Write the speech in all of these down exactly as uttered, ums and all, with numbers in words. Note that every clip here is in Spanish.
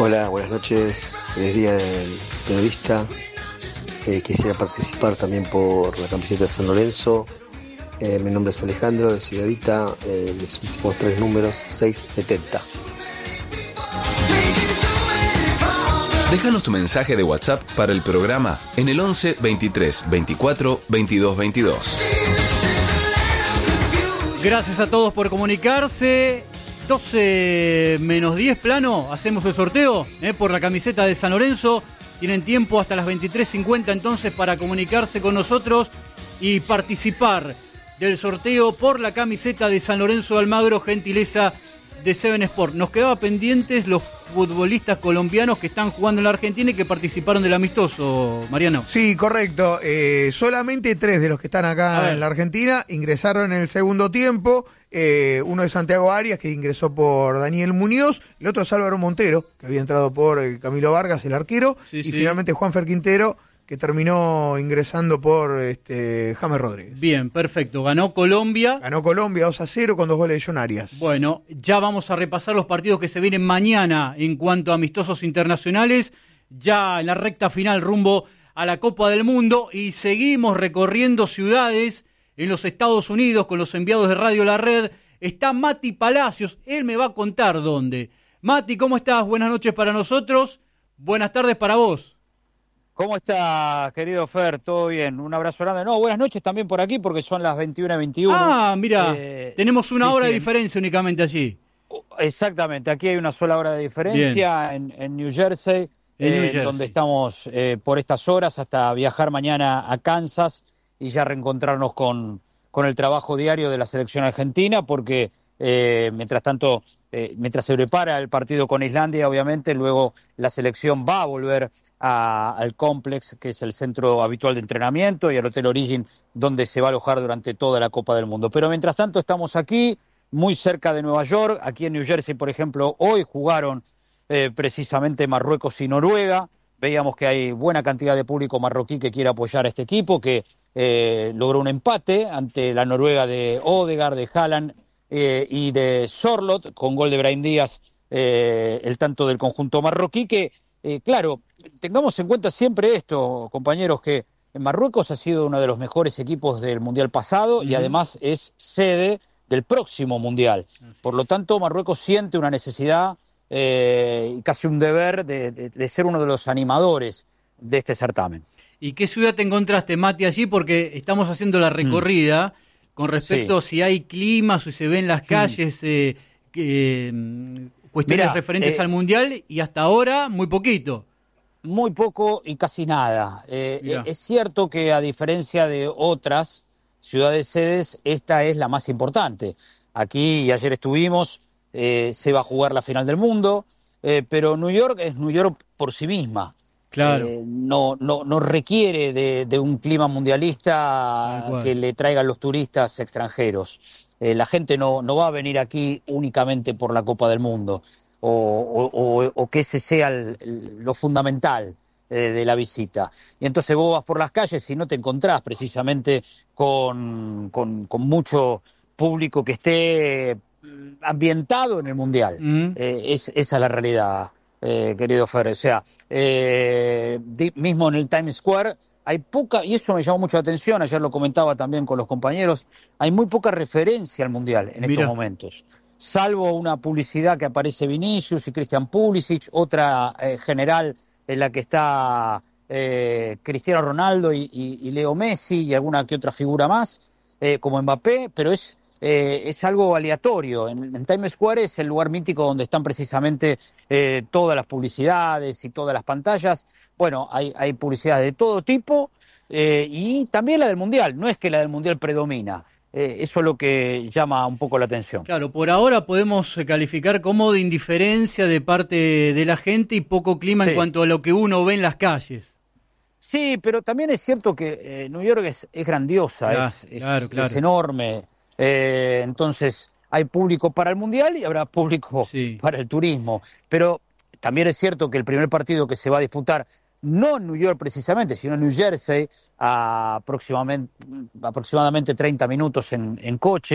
Hola, buenas noches. Feliz día del periodista. Eh, quisiera participar también por la camiseta de San Lorenzo. Eh, mi nombre es Alejandro de Ciudadita. Eh, mis últimos tres números, seis setenta. Déjanos tu mensaje de WhatsApp para el programa en el once veintitrés veinticuatro veintidós veintidós. Gracias a todos por comunicarse. doce menos diez plano, hacemos el sorteo eh, por la camiseta de San Lorenzo. Tienen tiempo hasta las veintitrés cincuenta entonces para comunicarse con nosotros y participar del sorteo por la camiseta de San Lorenzo de Almagro, gentileza de Seven Sport. Nos quedaba pendientes los futbolistas colombianos que están jugando en la Argentina y que participaron del amistoso, Mariano. Sí, correcto. Eh, solamente tres de los que están acá en la Argentina ingresaron en el segundo tiempo. Eh, uno es Santiago Arias, que ingresó por Daniel Muñoz. El otro es Álvaro Montero, que había entrado por eh, Camilo Vargas, el arquero. Sí, y sí. finalmente Juanfer Quintero, que terminó ingresando por este, James Rodríguez. Bien, perfecto. Ganó Colombia. Ganó Colombia dos a cero con dos goles de John Arias. Bueno, ya vamos a repasar los partidos que se vienen mañana en cuanto a amistosos internacionales, ya en la recta final rumbo a la Copa del Mundo, y seguimos recorriendo ciudades en los Estados Unidos con los enviados de Radio La Red. Está Mati Palacios, él me va a contar dónde. Mati, ¿cómo estás? Buenas noches para nosotros, buenas tardes para vos. ¿Cómo está, querido Fer? ¿Todo bien? Un abrazo grande. No, buenas noches también por aquí porque son las veintiuna y veintiuno. Ah, mira, eh, tenemos una sí, hora sí. de diferencia únicamente allí. Exactamente, aquí hay una sola hora de diferencia en, en New Jersey, en eh, New Jersey. donde estamos eh, por estas horas hasta viajar mañana a Kansas y ya reencontrarnos con, con el trabajo diario de la selección argentina, porque eh, mientras tanto, eh, mientras se prepara el partido con Islandia, obviamente, luego la selección va a volver a, al Complex, que es el centro habitual de entrenamiento, y al Hotel Origin, donde se va a alojar durante toda la Copa del Mundo. Pero mientras tanto estamos aquí, muy cerca de Nueva York. Aquí en New Jersey, por ejemplo, hoy jugaron eh, precisamente Marruecos y Noruega. Veíamos que hay buena cantidad de público marroquí que quiere apoyar a este equipo, que eh, logró un empate ante la Noruega de Odegaard, de Haaland eh, y de Sorloth, con gol de Brahim Díaz, eh, el tanto del conjunto marroquí, que, eh, claro, tengamos en cuenta siempre esto, compañeros, que Marruecos ha sido uno de los mejores equipos del Mundial pasado uh-huh. y además es sede del próximo Mundial. Por lo tanto, Marruecos siente una necesidad eh, y casi un deber de, de, de ser uno de los animadores de este certamen. ¿Y qué ciudad te encontraste, Mati, allí? Porque estamos haciendo la recorrida mm. con respecto sí. a si hay clima, si se ven las calles, mm. eh, eh, cuestiones Mirá, referentes eh, al Mundial, y hasta ahora muy poquito. Muy poco y casi nada. Eh, eh, es cierto que a diferencia de otras ciudades sedes, esta es la más importante. Aquí, y ayer estuvimos, eh, se va a jugar la final del mundo, eh, pero New York es New York por sí misma. Claro. Eh, no, no, no requiere de, de un clima mundialista que le traigan los turistas extranjeros. Eh, la gente no, no va a venir aquí únicamente por la Copa del Mundo, o, o, o, o que ese sea el, el, lo fundamental de la visita. Y entonces vos vas por las calles y no te encontrás precisamente con, con, con mucho público que esté ambientado en el Mundial. Mm. Eh, es, esa es la realidad, eh, querido Fer. O sea, eh, di, mismo en el Times Square hay poca, y eso me llamó mucho la atención, ayer lo comentaba también con los compañeros, hay muy poca referencia al Mundial en Mira. estos momentos. Salvo una publicidad que aparece Vinicius y Christian Pulisic, otra eh, general en la que está eh, Cristiano Ronaldo y, y, y Leo Messi y alguna que otra figura más, eh, como Mbappé, pero es, eh, es algo aleatorio. En, en Times Square es el lugar mítico donde están precisamente eh, todas las publicidades y todas las pantallas. Bueno, hay, hay publicidades de todo tipo eh, y también la del Mundial. No es que la del Mundial predomina. Eh, eso es lo que llama un poco la atención. Claro, por ahora podemos calificar como de indiferencia de parte de la gente y poco clima sí. en cuanto a lo que uno ve en las calles. Sí, pero también es cierto que eh, New York es, es grandiosa, claro, es, es, claro, claro. es enorme. Eh, entonces hay público para el Mundial y habrá público sí. para el turismo. Pero también es cierto que el primer partido que se va a disputar, no en New York precisamente, sino en New Jersey, a aproximadamente, aproximadamente treinta minutos en, en coche,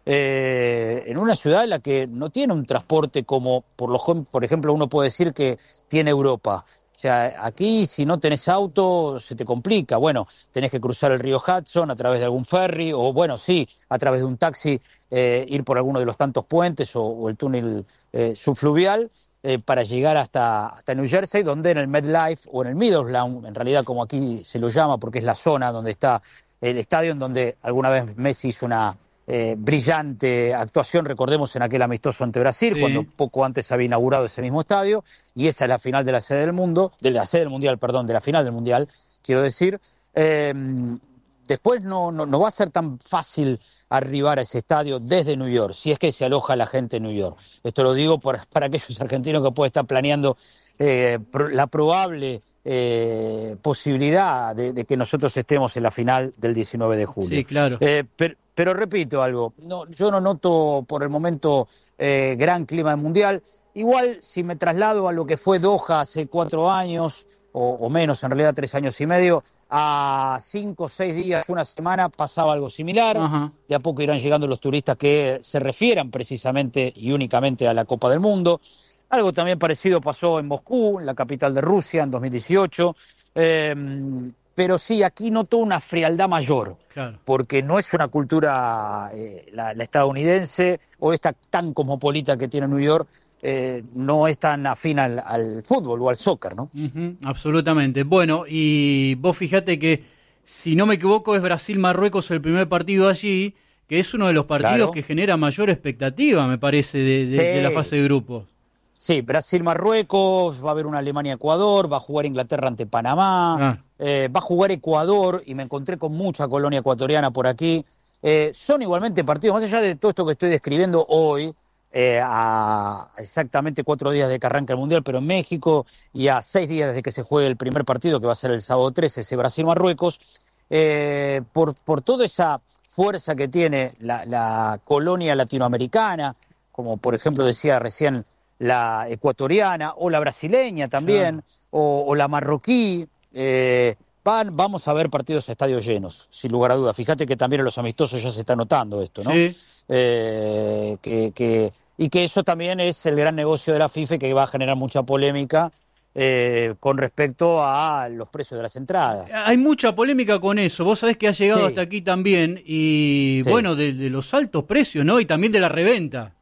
eh, en una ciudad en la que no tiene un transporte como, por, lo, por ejemplo, uno puede decir que tiene Europa. O sea, aquí si no tenés auto se te complica. Bueno, tenés que cruzar el río Hudson a través de algún ferry o, bueno, sí, a través de un taxi, eh, ir por alguno de los tantos puentes o, o el túnel eh, subfluvial eh, para llegar hasta, hasta New Jersey, donde en el MetLife o en el Meadowlands, en realidad como aquí se lo llama porque es la zona donde está el estadio en donde alguna vez Messi hizo una eh, brillante actuación, recordemos, en aquel amistoso ante Brasil, Sí. cuando poco antes había inaugurado ese mismo estadio, y esa es la final de la sede del mundo, de la sede del mundial, perdón, de la final del mundial, quiero decir. Eh, después no, no, no va a ser tan fácil arribar a ese estadio desde New York, si es que se aloja la gente en New York. Esto lo digo por, para aquellos argentinos que pueden estar planeando eh, pro, la probable eh, posibilidad de, de que nosotros estemos en la final del diecinueve de julio. Sí, claro. Eh, pero, pero repito algo, no, yo no noto por el momento eh, gran clima mundial. Igual si me traslado a lo que fue Doha hace cuatro años, o, o menos, en realidad tres años y medio, a cinco, seis días, una semana, pasaba algo similar. Ajá. De a poco irán llegando los turistas que se refieran precisamente y únicamente a la Copa del Mundo. Algo también parecido pasó en Moscú, la capital de Rusia, en dos mil dieciocho. Eh, pero sí, aquí noto una frialdad mayor, Claro. porque no es una cultura, eh, la, la estadounidense, o esta tan cosmopolita que tiene New York, eh, no es tan afín al, al fútbol o al soccer, ¿no? Ujú, absolutamente. Bueno, y vos fijate que, si no me equivoco, es Brasil-Marruecos el primer partido allí, que es uno de los partidos Claro. que genera mayor expectativa, me parece, de, de, Sí. de la fase de grupos. Sí, Brasil-Marruecos, va a haber una Alemania-Ecuador, va a jugar Inglaterra ante Panamá, Ah. eh, va a jugar Ecuador, y me encontré con mucha colonia ecuatoriana por aquí. Eh, son igualmente partidos, más allá de todo esto que estoy describiendo hoy, eh, a exactamente cuatro días de que arranca el Mundial, pero en México, y a seis días desde que se juegue el primer partido, que va a ser el sábado trece, ese Brasil-Marruecos, eh, por, por toda esa fuerza que tiene la, la colonia latinoamericana, como por ejemplo decía recién la ecuatoriana o la brasileña también, Claro. o, o la marroquí, eh, van, vamos a ver partidos a estadios llenos, sin lugar a dudas. Fíjate que también en los amistosos ya se está notando esto, ¿no? Sí. Eh, que, que, y que eso también es el gran negocio de la FIFA y que va a generar mucha polémica eh, con respecto a los precios de las entradas. Hay mucha polémica con eso. Vos sabés que ha llegado Sí. hasta aquí también. Y Sí. bueno, de, de los altos precios, ¿no? Y también de la reventa.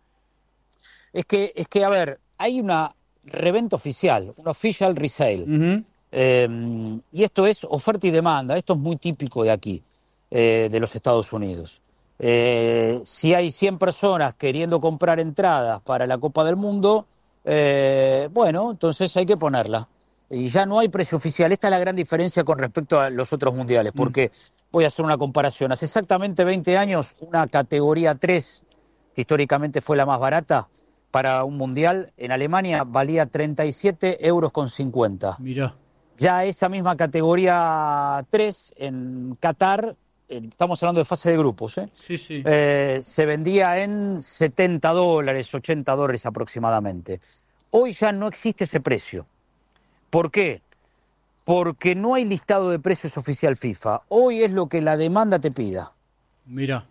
Es que, es que, a ver, hay una reventa oficial, un official resale. Ujú. Eh, y esto es oferta y demanda, esto es muy típico de aquí, eh, de los Estados Unidos. Eh, si hay cien personas queriendo comprar entradas para la Copa del Mundo, eh, bueno, entonces hay que ponerla. Y ya no hay precio oficial. Esta es la gran diferencia con respecto a los otros mundiales, porque voy a hacer una comparación. Hace exactamente veinte años, una categoría tres, que históricamente fue la más barata para un mundial, en Alemania valía treinta y siete euros con cincuenta. Mirá. Ya esa misma categoría tres en Qatar, eh, estamos hablando de fase de grupos, ¿eh? Sí, sí. Eh, se vendía en setenta dólares, ochenta dólares aproximadamente. Hoy ya no existe ese precio. ¿Por qué? Porque no hay listado de precios oficial FIFA. Hoy es lo que la demanda te pida. Mirá.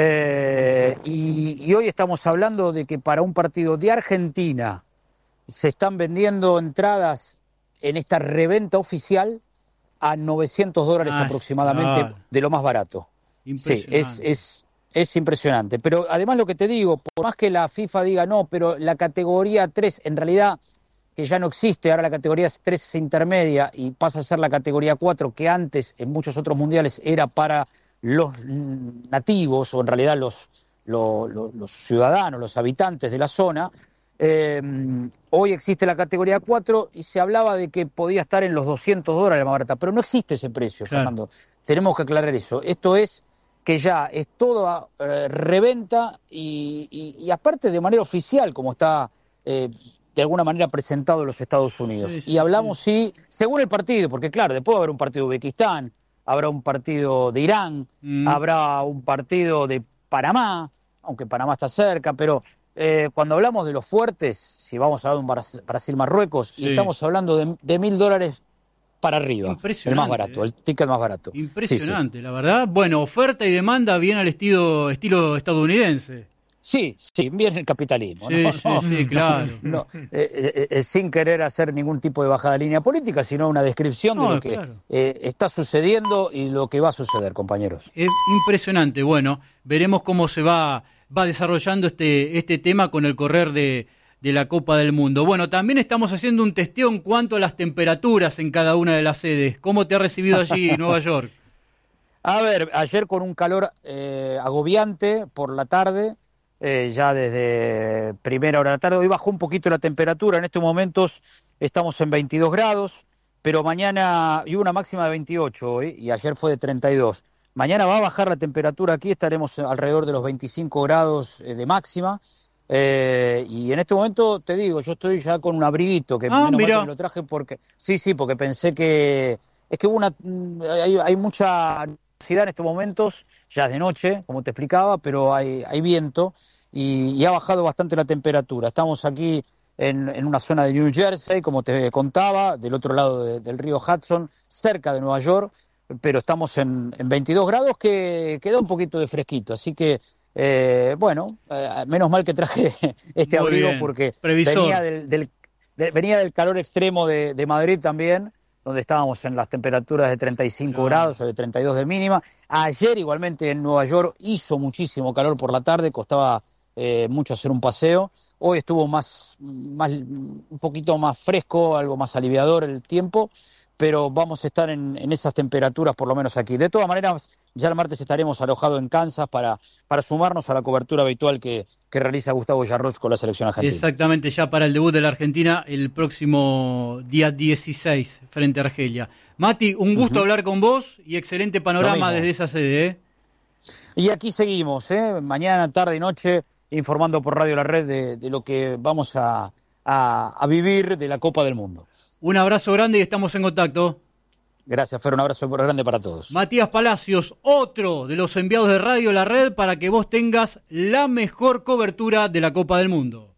Eh, y, y hoy estamos hablando de que para un partido de Argentina se están vendiendo entradas en esta reventa oficial a novecientos dólares Ah, aproximadamente, claro. de lo más barato. Sí, Impresionante. es, es, es impresionante. Pero además lo que te digo, por más que la FIFA diga no, pero la categoría tres en realidad que ya no existe, ahora la categoría tres es intermedia y pasa a ser la categoría cuatro, que antes en muchos otros mundiales era para los nativos, o en realidad los, los, los, los ciudadanos, los habitantes de la zona. Eh, hoy existe la categoría cuatro y se hablaba de que podía estar en los doscientos dólares más barata, pero no existe ese precio, Claro. Fernando. Tenemos que aclarar eso. Esto es que ya es toda eh, reventa y, y, y aparte de manera oficial, como está eh, de alguna manera presentado en los Estados Unidos. Sí, sí, y hablamos, sí. sí, según el partido, porque claro, después va a haber un partido de Uzbekistán, habrá un partido de Irán, Mm. habrá un partido de Panamá, aunque Panamá está cerca, pero eh, cuando hablamos de los fuertes, si vamos a hablar de un Brasil-Marruecos, Sí. y estamos hablando de, de mil dólares para arriba, el más barato, el ticket más barato. Impresionante, sí, sí. La verdad. Bueno, oferta y demanda bien al estilo, estilo estadounidense. Sí, sí, bien el capitalismo. Sí, ¿no? sí, no, sí, claro. No, eh, eh, eh, sin querer hacer ningún tipo de bajada de línea política, sino una descripción no, de lo que claro. eh, está sucediendo y lo que va a suceder, compañeros. Es impresionante. Bueno, veremos cómo se va, va desarrollando este, este tema con el correr de, de la Copa del Mundo. Bueno, también estamos haciendo un testeo en cuanto a las temperaturas en cada una de las sedes. ¿Cómo te ha recibido allí Nueva York? A ver, ayer con un calor eh, agobiante por la tarde, Eh, ya desde primera hora de la tarde. Hoy bajó un poquito la temperatura, en estos momentos estamos en veintidós grados, pero mañana, y una máxima de veintiocho hoy, y ayer fue de treinta y dos. Mañana va a bajar la temperatura aquí, estaremos alrededor de los veinticinco grados eh, de máxima, eh, y en este momento, te digo, yo estoy ya con un abriguito, que ah, menos mira. mal que me lo traje porque, sí, sí, porque pensé que, es que hubo una, hay, hay mucha en estos momentos, ya es de noche, como te explicaba, pero hay, hay viento y, y ha bajado bastante la temperatura. Estamos aquí en, en una zona de New Jersey, como te contaba, del otro lado de, del río Hudson, cerca de Nueva York, pero estamos en, en veintidós grados, que queda un poquito de fresquito, así que, eh, bueno, eh, menos mal que traje este Muy abrigo bien. porque Previsor. venía del, del, de, venía del calor extremo de, de Madrid también, donde estábamos en las temperaturas de treinta y cinco claro. grados o de treinta y dos de mínima. Ayer igualmente en Nueva York hizo muchísimo calor por la tarde, costaba eh, mucho hacer un paseo. Hoy estuvo más, más, un poquito más fresco, algo más aliviador el tiempo, pero vamos a estar en, en esas temperaturas por lo menos aquí. De todas maneras, ya el martes estaremos alojados en Kansas para, para sumarnos a la cobertura habitual que, que realiza Gustavo Yarroch con la selección argentina. Exactamente, ya para el debut de la Argentina el próximo día dieciséis frente a Argelia. Mati, un gusto uh-huh. hablar con vos y excelente panorama desde esa sede. ¿eh? Y aquí seguimos, ¿eh? mañana, tarde y noche, informando por Radio La Red de, de lo que vamos a, a, a vivir de la Copa del Mundo. Un abrazo grande y estamos en contacto. Gracias, Fer, un abrazo grande para todos. Matías Palacios, otro de los enviados de Radio La Red para que vos tengas la mejor cobertura de la Copa del Mundo.